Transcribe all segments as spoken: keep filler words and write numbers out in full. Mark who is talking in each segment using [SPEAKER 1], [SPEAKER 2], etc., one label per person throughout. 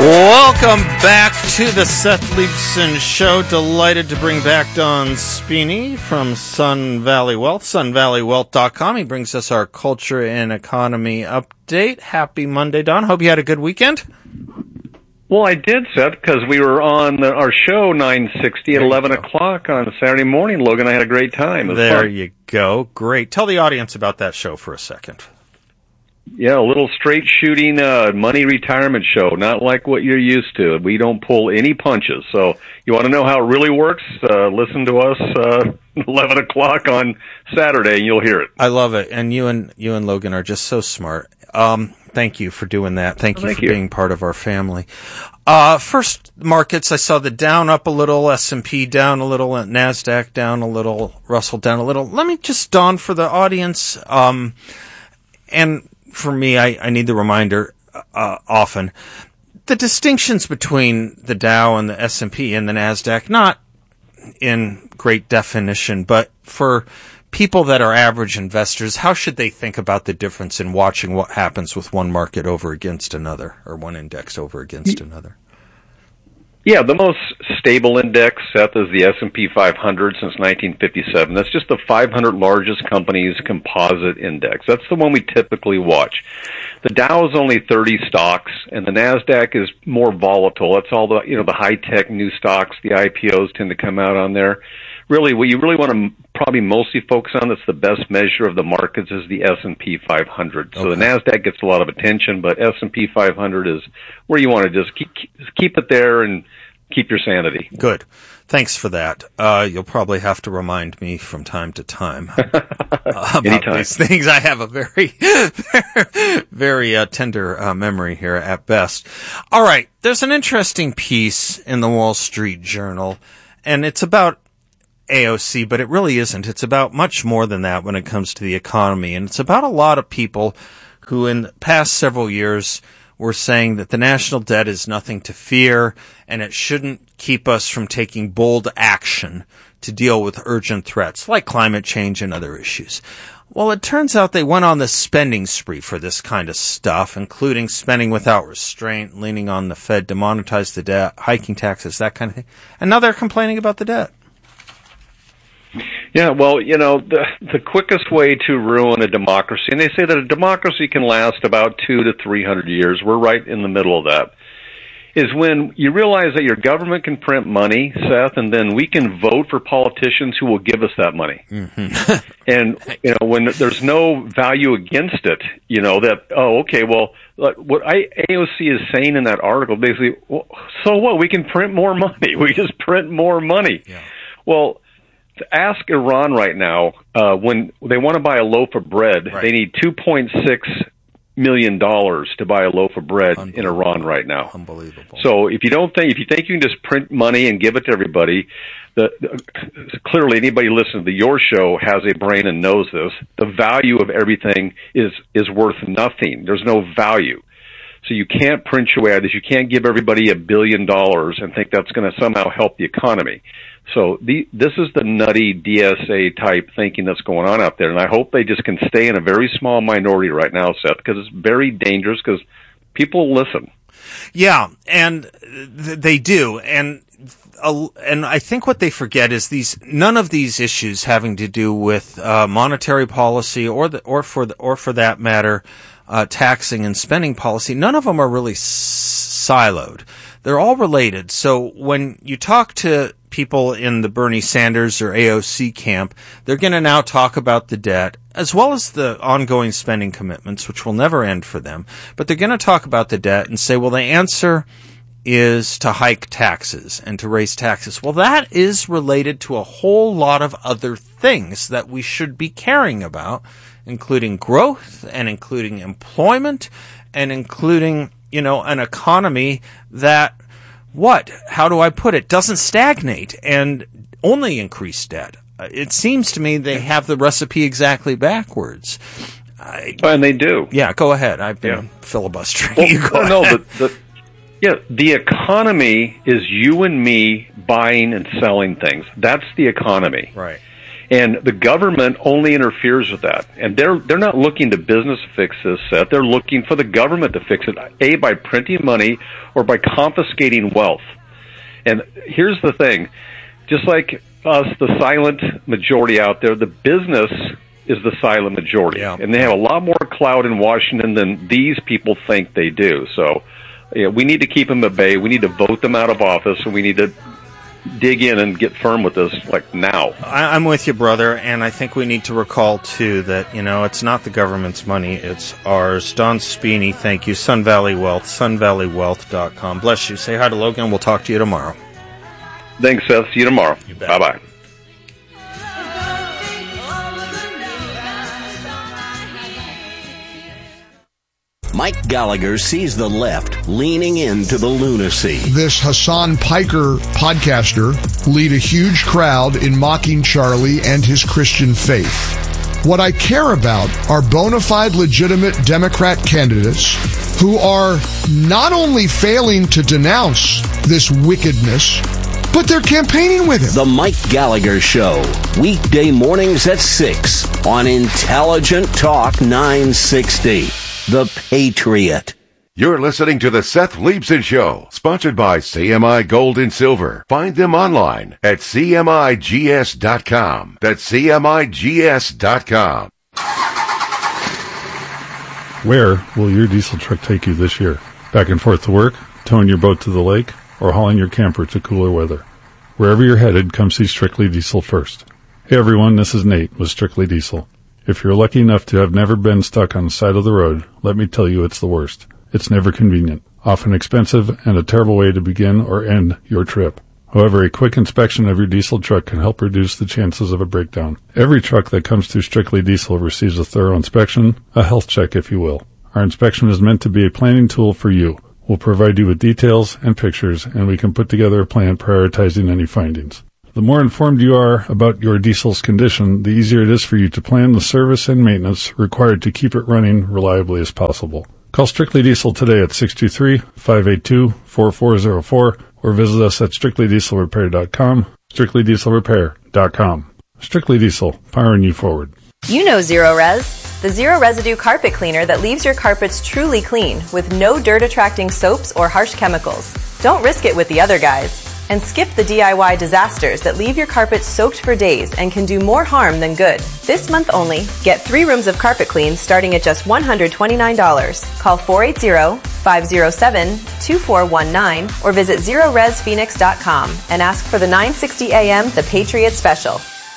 [SPEAKER 1] Welcome back to the Seth Leibsohn Show. Delighted to bring back Don Spini from Sun Valley Wealth, sun valley wealth dot com. He brings us our culture and economy update. Happy Monday, Don. Hope you had a good weekend.
[SPEAKER 2] Well, I did, Seth, because we were on the, our show nine sixty at eleven o'clock on Saturday morning. Logan, I had a great time.
[SPEAKER 1] There
[SPEAKER 2] fun.
[SPEAKER 1] you go. Great. Tell the audience about that show for a second.
[SPEAKER 2] Yeah, a little straight shooting uh, money retirement show, not like what you're used to. We don't pull any punches. So you want to know how it really works? Uh, listen to us uh, eleven o'clock on Saturday, and you'll hear it.
[SPEAKER 1] I love it. And you and you and Logan are just so smart. Um, thank you for doing that. Thank you
[SPEAKER 2] Thank
[SPEAKER 1] for
[SPEAKER 2] you.
[SPEAKER 1] being part of our family. Uh, first markets, I saw the Dow up a little, S and P down a little, NASDAQ down a little, Russell down a little. Let me just, Don, for the audience, um, and for me, I, I need the reminder uh, often, the distinctions between the Dow and the S and P and the NASDAQ, not in great definition, but for people that are average investors, how should they think about the difference in watching what happens with one market over against another, or one index over against another?
[SPEAKER 2] Yeah, the most stable index, Seth, is the S and P five hundred since nineteen fifty-seven. That's just the five hundred largest companies composite index. That's the one we typically watch. The Dow is only thirty stocks, and the NASDAQ is more volatile. That's all the, you know, the high-tech new stocks, the I P Os tend to come out on there. Really, what you really want to probably mostly focus on, that's the best measure of the markets, is the S and P five hundred. So
[SPEAKER 1] Okay.
[SPEAKER 2] the NASDAQ gets a lot of attention, but S and P five hundred is where you want to just keep, keep it there and keep your sanity.
[SPEAKER 1] Good. Thanks for that. Uh, you'll probably have to remind me from time to time uh, about
[SPEAKER 2] Anytime.
[SPEAKER 1] these things. I have a very, very uh, tender uh, memory here at best. All right. There's an interesting piece in the Wall Street Journal, and it's about A O C, but it really isn't. It's about much more than that when it comes to the economy. And it's about a lot of people who in the past several years were saying that the national debt is nothing to fear and it shouldn't keep us from taking bold action to deal with urgent threats like climate change and other issues. Well, it turns out they went on the spending spree for this kind of stuff, including spending without restraint, leaning on the Fed to monetize the debt, hiking taxes, that kind of thing. And now they're complaining about the debt.
[SPEAKER 2] Yeah, well, you know, the the quickest way to ruin a democracy, and they say that a democracy can last about two to three hundred years. We're right in the middle of that. Is when you realize that your government can print money, Seth, and then we can vote for politicians who will give us that money. Mm-hmm. And you know, when there's no value against it, you know that oh, okay, well, what I, A O C is saying in that article basically, well, so what? We can print more money. We just print more money.
[SPEAKER 1] Yeah.
[SPEAKER 2] Well. Ask Iran right now, uh, when they want to buy a loaf of bread,
[SPEAKER 1] Right.
[SPEAKER 2] they need two point six million dollars to buy a loaf of bread in Iran right now.
[SPEAKER 1] Unbelievable.
[SPEAKER 2] So if you don't think, if you think you can just print money and give it to everybody, the, the, clearly anybody listening to your show has a brain and knows this. The value of everything is, is worth nothing. There's no value. So you can't print your way out of this. You can't give everybody a billion dollars and think that's going to somehow help the economy. So the, this is the nutty D S A type thinking that's going on out there, and I hope they just can stay in a very small minority right now, Seth, because it's very dangerous because people listen.
[SPEAKER 1] Yeah, and th- they do, and uh, and I think what they forget is these none of these issues having to do with uh, monetary policy or the, or for the, or for that matter, uh, taxing and spending policy. None of them are really s- siloed. They're all related. So when you talk to people in the Bernie Sanders or A O C camp, they're going to now talk about the debt as well as the ongoing spending commitments, which will never end for them. But they're going to talk about the debt and say, well, the answer is to hike taxes and to raise taxes. Well, that is related to a whole lot of other things that we should be caring about, including growth and including employment and including, you know, an economy that, what, how do I put it, doesn't stagnate and only increase debt. It seems to me they have the recipe exactly backwards. I,
[SPEAKER 2] And they do.
[SPEAKER 1] yeah, go ahead. I've been
[SPEAKER 2] Yeah.
[SPEAKER 1] filibustering.
[SPEAKER 2] Well,
[SPEAKER 1] you go
[SPEAKER 2] well, no,
[SPEAKER 1] ahead.
[SPEAKER 2] the, the, yeah, the economy is you and me buying and selling things. That's the economy.
[SPEAKER 1] Right.
[SPEAKER 2] And the government only interferes with that. And they're they're not looking to business fix this, Seth. They're looking for the government to fix it, A, by printing money or by confiscating wealth. And here's the thing. Just like us, the silent majority out there, the business is the silent majority. Yeah. And they have a lot more clout in Washington than these people think they do. So yeah, we need to keep them at bay. We need to vote them out of office, and we need to dig in and get firm with this, like, now.
[SPEAKER 1] I, I'm with you, brother, and I think we need to recall, too, that, you know, it's not the government's money, it's ours. Don Spini, thank you. Sun Valley Wealth, sun valley wealth dot com. Bless you. Say hi to Logan. We'll talk to you tomorrow.
[SPEAKER 2] Thanks, Seth. See you tomorrow. You bet. Bye-bye.
[SPEAKER 3] Mike Gallagher sees the left leaning into the lunacy.
[SPEAKER 4] This Hassan Piker podcaster lead a huge crowd in mocking Charlie and his Christian faith. What I care about are bona fide legitimate Democrat candidates who are not only failing to denounce this wickedness, but they're campaigning with him.
[SPEAKER 3] The Mike Gallagher Show, weekday mornings at six on Intelligent Talk nine sixty. The Patriot.
[SPEAKER 5] You're listening to the Seth Leibson Show, sponsored by C M I Gold and Silver. Find them online at C M I G S dot com. That's C M I G S dot com.
[SPEAKER 6] Where will your diesel truck take you this year? Back and forth to work, towing your boat to the lake, or hauling your camper to cooler weather? Wherever you're headed, come see Strictly Diesel first. Hey everyone, this is Nate with Strictly Diesel. If you're lucky enough to have never been stuck on the side of the road, let me tell you it's the worst. It's never convenient, often expensive, and a terrible way to begin or end your trip. However, a quick inspection of your diesel truck can help reduce the chances of a breakdown. Every truck that comes through Strictly Diesel receives a thorough inspection, a health check if you will. Our inspection is meant to be a planning tool for you. We'll provide you with details and pictures, and we can put together a plan prioritizing any findings. The more informed you are about your diesel's condition, the easier it is for you to plan the service and maintenance required to keep it running reliably as possible. Call Strictly Diesel today at six two three, five eight two, four four zero four or visit us at strictly diesel repair dot com, strictly diesel repair dot com. Strictly Diesel, powering you forward.
[SPEAKER 7] You know Zero Res, the zero residue carpet cleaner that leaves your carpets truly clean with no dirt-attracting soaps or harsh chemicals. Don't risk it with the other guys. And skip the D I Y disasters that leave your carpet soaked for days and can do more harm than good. This month only, get three rooms of carpet clean starting at just one hundred twenty-nine dollars. Call four eight zero, five zero seven, two four one nine or visit zero res phoenix dot com and ask for the nine sixty A M The Patriot Special.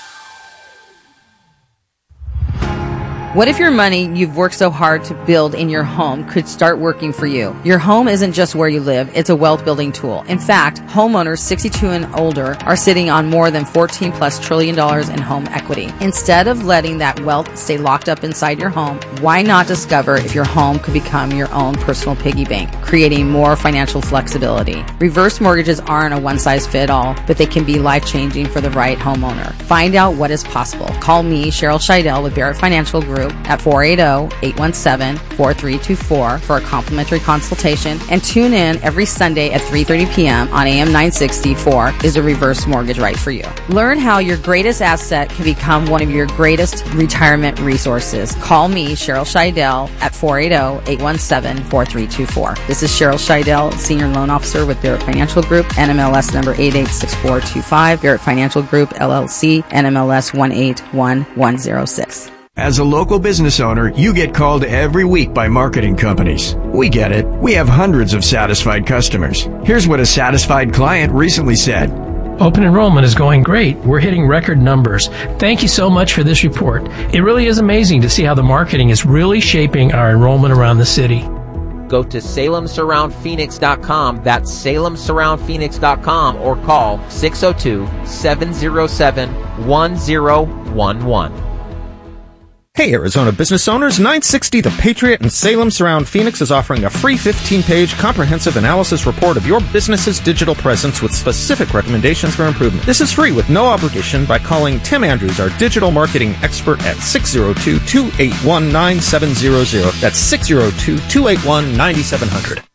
[SPEAKER 8] What if your money you've worked so hard to build in your home could start working for you? Your home isn't just where you live, it's a wealth building tool. In fact, homeowners sixty-two and older are sitting on more than fourteen plus trillion dollars in home equity. Instead of letting that wealth stay locked up inside your home, why not discover if your home could become your own personal piggy bank, creating more financial flexibility? Reverse mortgages aren't a one-size-fit-all, but they can be life-changing for the right homeowner. Find out what is possible. Call me, Cheryl Scheidel with Barrett Financial Group, at four eight zero, eight one seven, four three two four for a complimentary consultation, and tune in every Sunday at three thirty p.m. on A M nine sixty for Is a Reverse Mortgage Right for You? Learn how your greatest asset can become one of your greatest retirement resources. Call me, Cheryl Scheidel, at four eight zero, eight one seven, four three two four. This is Cheryl Scheidel, Senior Loan Officer with Barrett Financial Group, N M L S number eight eight six four two five, Barrett Financial Group, L L C, N M L S one eight one one zero six.
[SPEAKER 9] As a local business owner, you get called every week by marketing companies. We get it. We have hundreds of satisfied customers. Here's what a satisfied client recently said.
[SPEAKER 10] Open enrollment is going great. We're hitting record numbers. Thank you so much for this report. It really is amazing to see how the marketing is really shaping our enrollment around the city.
[SPEAKER 11] Go to salem surround phoenix dot com. That's salem surround phoenix dot com or call six oh two, seven oh seven, one oh one one.
[SPEAKER 1] Hey, Arizona business owners, nine sixty The Patriot in Salem Surround Phoenix is offering a free fifteen-page comprehensive analysis report of your business's digital presence with specific recommendations for improvement. This is free with no obligation by calling Tim Andrews, our digital marketing expert, at six oh two, two eight one, nine seven zero zero. That's six oh two, two eight one, nine seven zero zero.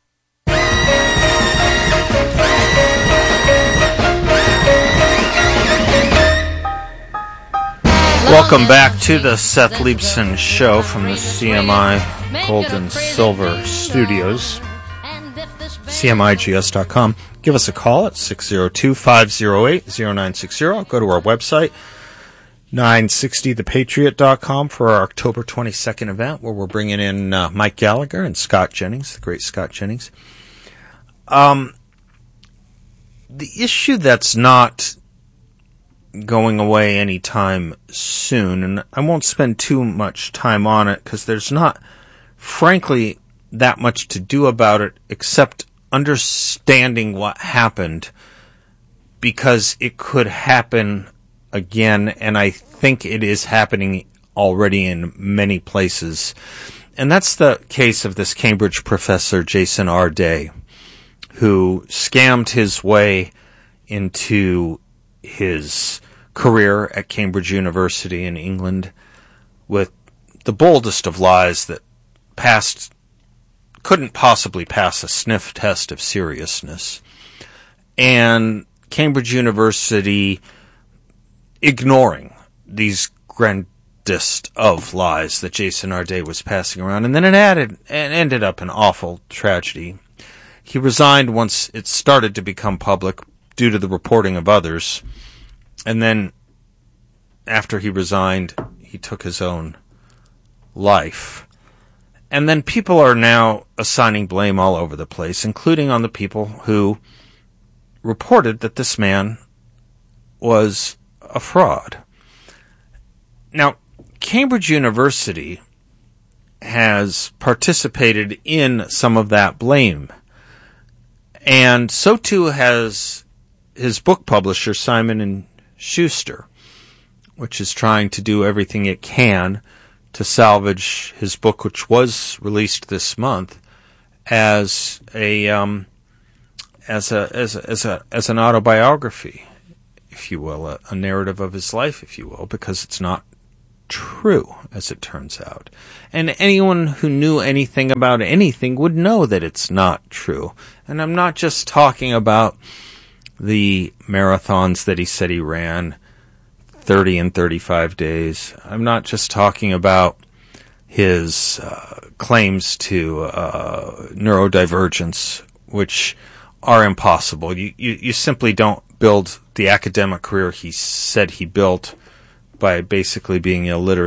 [SPEAKER 1] Welcome back to the Seth Leibson Show from the C M I Gold and Silver Studios. C M I G S dot com. Give us a call at six oh two, five oh eight, oh nine six oh. Go to our website, nine sixty the patriot dot com, for our October twenty-second event, where we're bringing in uh, Mike Gallagher and Scott Jennings, the great Scott Jennings. Um, the issue that's not going away anytime soon, and I won't spend too much time on it because there's not, frankly, that much to do about it except understanding what happened, because it could happen again, and I think it is happening already in many places. And that's the case of this Cambridge professor, Jason R. Day, who scammed his way into his career at Cambridge University in England with the boldest of lies that passed, couldn't possibly pass a sniff test of seriousness. And Cambridge University ignoring these grandest of lies that Jason R. Day was passing around. And then it added and ended up an awful tragedy. He resigned once it started to become public due to the reporting of others. And then after he resigned, he took his own life. And then people are now assigning blame all over the place, including on the people who reported that this man was a fraud. Now, Cambridge University has participated in some of that blame, and so too has his book publisher, Simon and Schuster, which is trying to do everything it can to salvage his book, which was released this month, as a um, as a as a, as a as an autobiography, if you will, a, a narrative of his life, if you will, because it's not true, as it turns out. And anyone who knew anything about anything would know that it's not true. And I'm not just talking about the marathons that he said he ran, thirty and thirty-five days. I'm not just talking about his uh, claims to uh, neurodivergence, which are impossible. You, you you simply don't build the academic career he said he built by basically being illiterate